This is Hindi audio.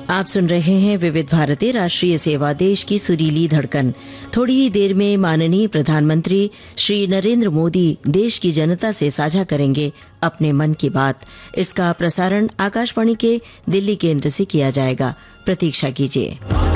आप सुन रहे हैं विविध भारती राष्ट्रीय सेवा, देश की सुरीली धड़कन। थोड़ी ही देर में माननीय प्रधानमंत्री श्री नरेंद्र मोदी देश की जनता से साझा करेंगे अपने मन की बात। इसका प्रसारण आकाशवाणी के दिल्ली केंद्र से किया जाएगा। प्रतीक्षा कीजिए।